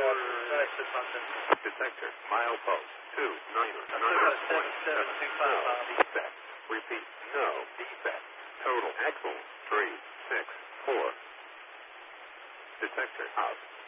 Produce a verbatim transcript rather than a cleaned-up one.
Detector, milepost, two, nine, nine, point, seven, no defect. Repeat, no defect. Total, axle, three, six, four. Detector, out.